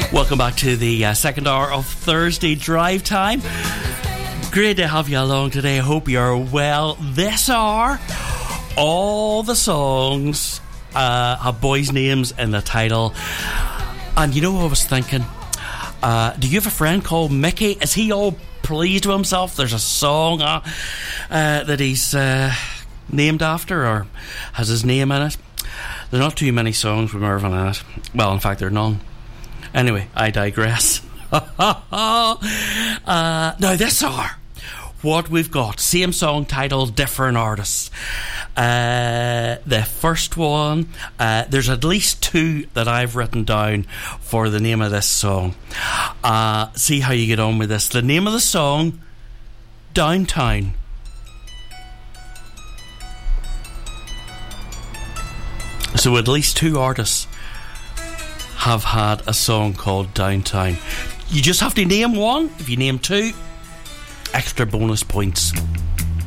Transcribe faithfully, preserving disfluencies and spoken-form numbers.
Welcome back to the uh, second hour of Thursday Drive Time. Great to have you along today. I hope you're well. This hour, all the songs uh, have boys' names in the title. And you know what I was thinking? Uh, do you have a friend called Mickey? Is he all pleased with himself? There's a song uh, uh, that he's uh, named after or has his name in it. There's not too many songs with Mervyn in it. Well, in fact, there are none. Anyway, I digress. uh, now this hour, what we've got, same song title, different artists. Uh, the first one, uh, there's at least two that I've written down for the name of this song. Uh, see how you get on with this. The name of the song, Downtown. So at least two artists have had a song called Downtown. You just have to name one. If you name two, extra bonus points.